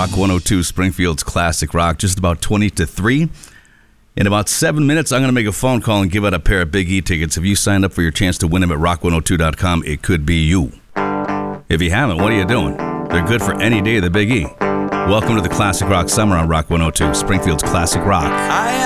Rock 102, Springfield's Classic Rock, just about 20 to 3. In about 7 minutes, I'm going to make a phone call and give out a pair of Big E tickets. If you signed up for your chance to win them at rock102.com, it could be you. If you haven't, what are you doing? They're good for any day of the Big E. Welcome to the Classic Rock Summer on Rock 102, Springfield's Classic Rock.